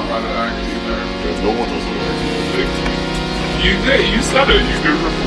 how to act either. Yeah, no one knows how to act. You did. You said it. You could